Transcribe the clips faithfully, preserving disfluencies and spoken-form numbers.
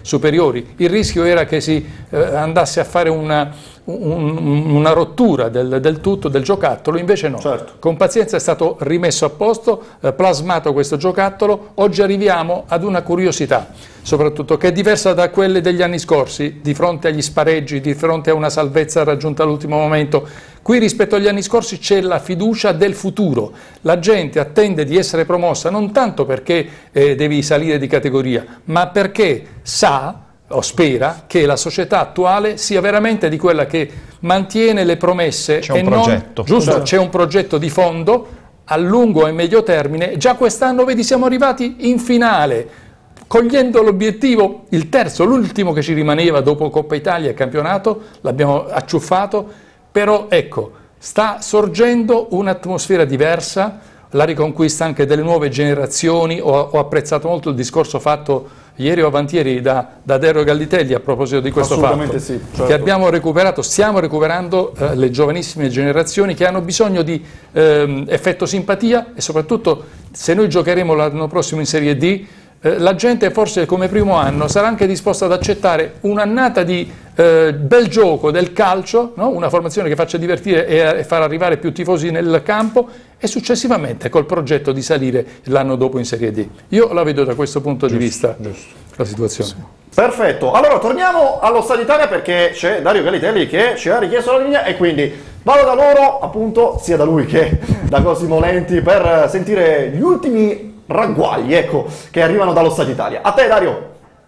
superiori. Il rischio era che si eh, andasse a fare una, un, una rottura del, del tutto, del giocattolo, invece no. Certo. Con pazienza è stato rimesso a posto, eh, plasmato questo giocattolo. Oggi arriviamo ad una curiosità, soprattutto che è diversa da quelle degli anni scorsi, di fronte agli spareggi, di fronte a una salvezza raggiunta all'ultimo momento. Qui rispetto agli anni scorsi c'è la fiducia del futuro, la gente attende di essere promossa non tanto perché eh, devi salire di categoria, ma perché sa o spera che la società attuale sia veramente di quella che mantiene le promesse. C'è un e progetto. Non, giusto, Certo. c'è un progetto di fondo a lungo e medio termine. Già quest'anno, vedi, siamo arrivati in finale, cogliendo l'obiettivo, il terzo, l'ultimo che ci rimaneva dopo Coppa Italia e campionato, l'abbiamo acciuffato. Però ecco, sta sorgendo un'atmosfera diversa, la riconquista anche delle nuove generazioni. Ho, ho apprezzato molto il discorso fatto ieri o avantieri da, da Dario Gallitelli a proposito di questo Assolutamente fatto, sì, certo. che abbiamo recuperato, stiamo recuperando eh, le giovanissime generazioni che hanno bisogno di eh, effetto simpatia, e soprattutto se noi giocheremo l'anno prossimo in Serie D, eh, la gente forse come primo anno sarà anche disposta ad accettare un'annata di eh, bel gioco del calcio, no? Una formazione che faccia divertire e, e far arrivare più tifosi nel campo, e successivamente col progetto di salire l'anno dopo in Serie D. Io la vedo da questo punto Giusto, di vista, giusto. la situazione. Sì. Perfetto, allora torniamo allo Stadio Italia perché c'è Dario Gallitelli che ci ha richiesto la linea e quindi vado da loro, appunto, sia da lui che da Cosimo Lenti, per sentire gli ultimi ragguagli, ecco, che arrivano dallo Stadio Italia. A te, Dario.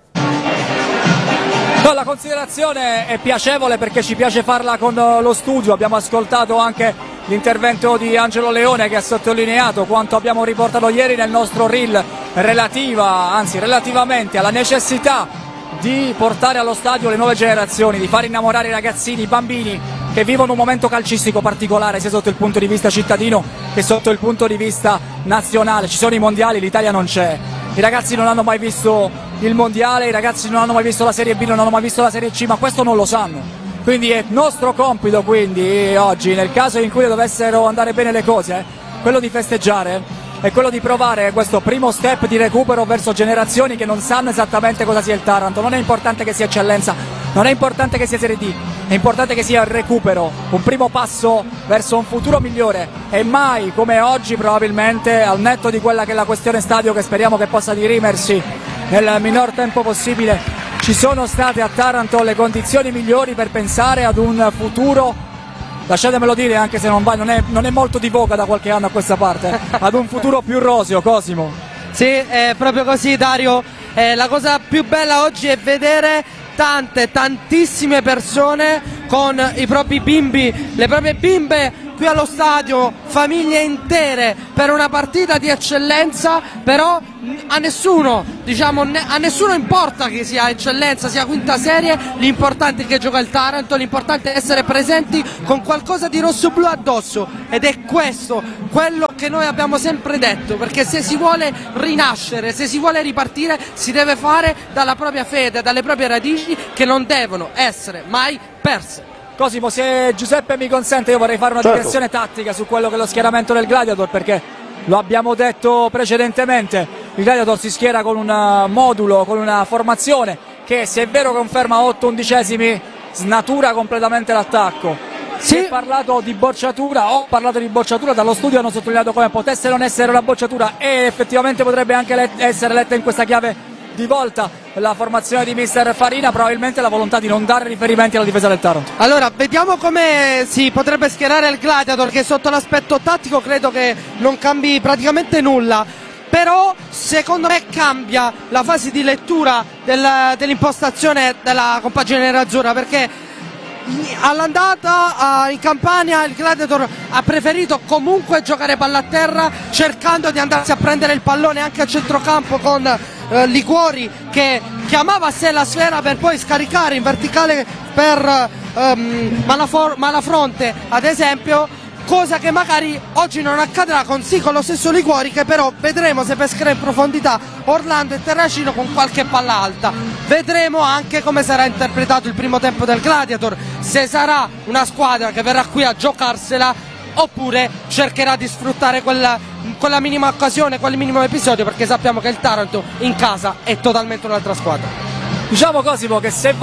No, la considerazione è piacevole perché ci piace farla con lo studio. Abbiamo ascoltato anche l'intervento di Angelo Leone che ha sottolineato quanto abbiamo riportato ieri nel nostro reel relativa, anzi relativamente alla necessità di portare allo stadio le nuove generazioni, di far innamorare i ragazzini, i bambini che vivono un momento calcistico particolare sia sotto il punto di vista cittadino che sotto il punto di vista nazionale. Ci sono i mondiali, l'Italia non c'è. I ragazzi non hanno mai visto il mondiale, i ragazzi non hanno mai visto la Serie B, non hanno mai visto la Serie C, ma questo non lo sanno. Quindi è nostro compito, quindi oggi, nel caso in cui dovessero andare bene le cose, quello di festeggiare, è quello di provare questo primo step di recupero verso generazioni che non sanno esattamente cosa sia il Taranto. Non è importante che sia eccellenza, non è importante che sia Serie D, è importante che sia il recupero, un primo passo verso un futuro migliore, e mai come oggi probabilmente, al netto di quella che è la questione stadio, che speriamo che possa dirimersi nel minor tempo possibile, ci sono state a Taranto le condizioni migliori per pensare ad un futuro, lasciatemelo dire anche se non, va, non, è, non è molto di voga da qualche anno a questa parte, ad un futuro più roseo. Cosimo. Sì, è proprio così, Dario. Eh, la cosa più bella oggi è vedere tante, tantissime persone con i propri bimbi, le proprie bimbe qui allo stadio, famiglie intere per una partita di eccellenza. Però a nessuno, diciamo, a nessuno importa che sia eccellenza, sia quinta serie, l'importante è che gioca il Taranto, l'importante è essere presenti con qualcosa di rosso-blu addosso, ed è questo quello che noi abbiamo sempre detto, perché se si vuole rinascere, se si vuole ripartire, si deve fare dalla propria fede, dalle proprie radici, che non devono essere mai perse. Cosimo, se Giuseppe mi consente, io vorrei fare una Certo. digressione tattica su quello che è lo schieramento del Gladiator, perché lo abbiamo detto precedentemente, il Gladiator si schiera con un modulo, con una formazione che, se è vero, conferma otto undicesimi, snatura completamente l'attacco. Sì. Si è parlato di bocciatura, ho parlato di bocciatura, dallo studio hanno sottolineato come potesse non essere una bocciatura, e effettivamente potrebbe anche let- essere letta in questa chiave di volta la formazione di mister Farina, probabilmente la volontà di non dare riferimenti alla difesa del Taranto. Allora, vediamo come si potrebbe schierare il Gladiator, che sotto l'aspetto tattico credo che non cambi praticamente nulla, però secondo me cambia la fase di lettura del, dell'impostazione della compagine nerazzurra, perché all'andata uh, in Campania il Gladiator ha preferito comunque giocare palla a terra, cercando di andarsi a prendere il pallone anche a centrocampo con uh, Liguori, che chiamava a sé la sfera per poi scaricare in verticale per um, Malafor- Malafronte ad esempio, cosa che magari oggi non accadrà con sì con lo stesso Liguori, che però vedremo se pescherà in profondità Orlando e Terracino con qualche palla alta. Vedremo anche come sarà interpretato il primo tempo del Gladiator, se sarà una squadra che verrà qui a giocarsela oppure cercherà di sfruttare quella, quella minima occasione, quel minimo episodio, perché sappiamo che il Taranto in casa è totalmente un'altra squadra. Diciamo Cosimo che se